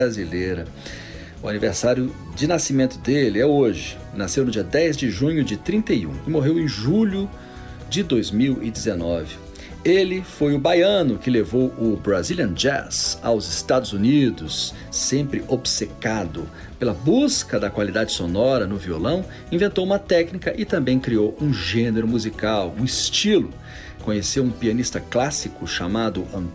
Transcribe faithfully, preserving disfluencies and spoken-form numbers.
brasileira. O aniversário de nascimento dele é hoje. Nasceu no dia dez de junho de trinta e um e morreu em julho de dois mil e dezenove. Ele foi o baiano que levou o Brazilian Jazz aos Estados Unidos, sempre obcecado pela busca da qualidade sonora no violão, inventou uma técnica e também criou um gênero musical, um estilo. Conheceu um pianista clássico chamado